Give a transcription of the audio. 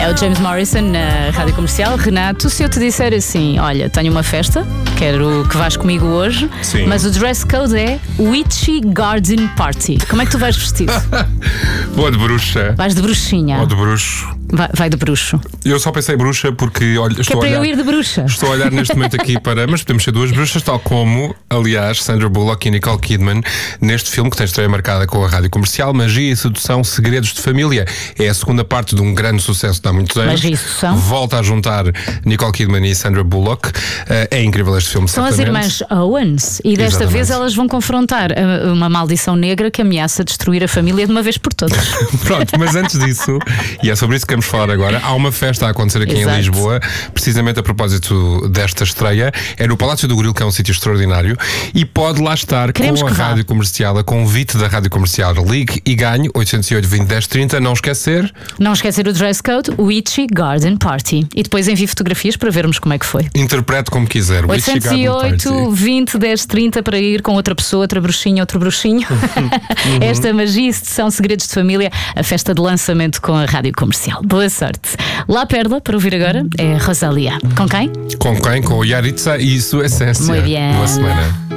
É o James Morrison na Rádio Comercial. Renato, se eu te disser assim, olha, tenho uma festa, quero que vás comigo hoje, Sim. mas o dress code é Witchy Garden Party. Como é que tu vais vestido? Vou de bruxa. Vais de bruxinha. Ou de bruxo. Vai de bruxo. Eu só pensei bruxa porque olha, Que é para eu ir de bruxa. Estou a olhar neste momento aqui para. Mas podemos ser duas bruxas, tal como, aliás, Sandra Bullock e Nicole Kidman, neste filme que tem estreia marcada com a Rádio Comercial, Magia e Sedução, Segredos de Família. É a segunda parte de um grande sucesso de há muitos anos. Magia e Sedução. Volta a juntar Nicole Kidman e Sandra Bullock. É incrível este filme. São as irmãs Owens e desta Exatamente. vez elas vão confrontar uma maldição negra que ameaça destruir a família de uma vez por todas. Pronto, mas antes disso, e é sobre isso que vamos falar agora, há uma festa a acontecer aqui Exato. em Lisboa, precisamente a propósito desta estreia. É no Palácio do Grilo, que é um sítio extraordinário, e pode lá estar Queremos com a que vá. Rádio Comercial, a convite da Rádio Comercial. Ligue e ganhe 808 20 10 30. Não esquecer. Não esquecer o dress code Witchy Garden Party. E depois envie fotografias para vermos como é que foi. Interprete como quiser. Witchy Garden 808 Party. 20 10 30 para ir com outra pessoa, outra bruxinha, outro bruxinho. Esta magia e sedução, segredos de família, a festa de lançamento com a Rádio Comercial. Boa sorte. La Perla, para ouvir agora, é Rosalia. Com quem? Com quem? Com o Yaritza e sua essência. Muy bien. Boa semana.